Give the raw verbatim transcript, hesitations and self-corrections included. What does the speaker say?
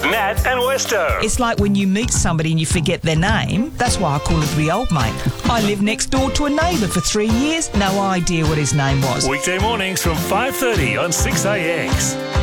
Nat and Westo. It's like when you meet somebody and you forget their name. That's why I call it the old mate. I lived next door to a neighbour for three years. No idea what his name was. Weekday mornings from five thirty on six A X.